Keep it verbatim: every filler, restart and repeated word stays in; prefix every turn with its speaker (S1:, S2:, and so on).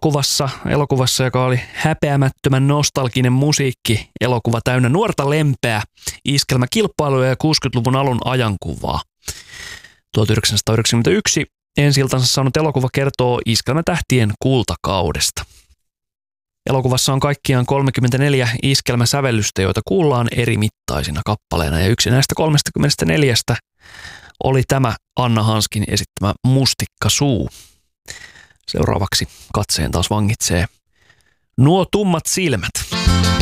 S1: elokuvassa, elokuvassa, joka oli häpeämättömän nostalginen musiikki, elokuva täynnä nuorta lempeä, iskelmäkilpailuja ja kuusikymmentäluvun alun ajankuvaa. tuhatyhdeksänsataayhdeksänkymmentäyksi ensi-iltansa saanut elokuva kertoo iskelmätähtien kultakaudesta. Elokuvassa on kaikkiaan kolmekymmentäneljä iskelmäsävellystä, joita kuullaan eri mittaisina kappaleina, ja yksi näistä kolmekymmentäneljä oli tämä Anna Hanskin esittämä Mustikkasuu. Seuraavaksi katseen taas vangitsee Nuo tummat silmät.